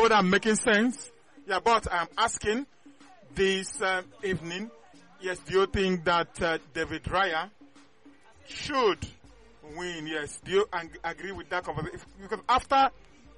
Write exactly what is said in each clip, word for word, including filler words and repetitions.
whether I'm making sense. Yeah, but I'm asking this um, evening, yes, do you think that uh, David Raya should win? Yes, do you ag- agree with that conversation? Because after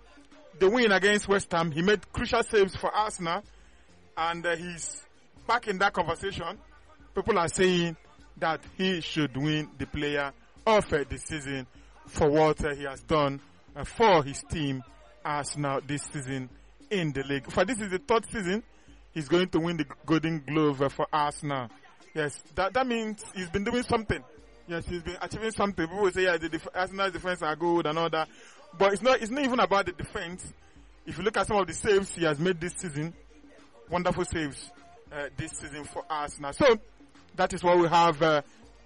the win against West Ham, he made crucial saves for Arsenal, and uh, he's back in that conversation. People are saying that he should win the player of uh, the season for what uh, he has done uh, for his team Arsenal this season in the league. For this is the third season, he's going to win the Golden Glove uh, for Arsenal. Yes, that that means he's been doing something. Yes, he's been achieving something. People will say, yeah, the def- Arsenal's defense are good and all that. But it's not, it's not even about the defense. If you look at some of the saves he has made this season, wonderful saves uh, this season for Arsenal. So, that is what we have uh,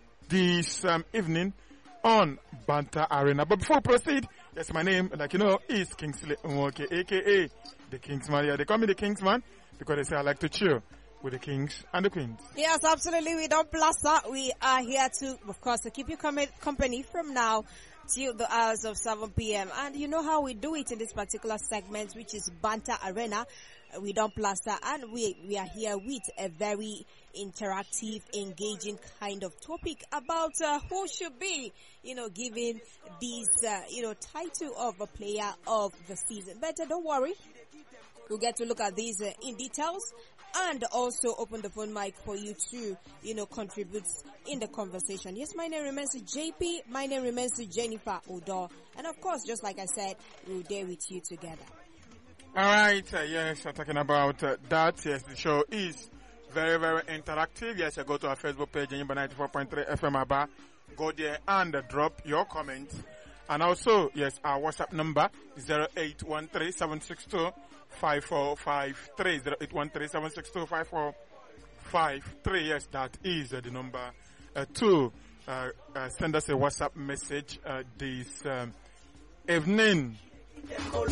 this um, evening on Banter Arena. But before we proceed, yes, my name, like you know, is Kingsley Nwoke, a k a the Kingsman. Yeah, they call me the Kingsman because they say I like to chill with the kings and the queens. Yes, absolutely. We don't plaster. We are here to, of course, to keep you com- company from now till the hours of seven p.m. And you know how we do it in this particular segment, which is Banter Arena. We don't plaster, and we we are here with a very interactive, engaging kind of topic about uh, who should be, you know, given this, uh, you know, title of a player of the season. But uh, don't worry, we'll get to look at these uh, in details, and also open the phone mic for you to, you know, contribute in the conversation. Yes, my name remains J P. My name remains Jennifer Odor, and of course, just like I said, we'll there with you together. All right, uh, yes, we're talking about uh, that. Yes, the show is very, very interactive. Yes, you go to our Facebook page, Jennifer ninety-four point three F M Aba. Go there and uh, drop your comments. And also, yes, our WhatsApp number is zero eight one three seven six two five four five three. zero eight one three seven six two five four five three. Yes, that is uh, the number uh, to uh, uh, send us a WhatsApp message uh, this um, evening.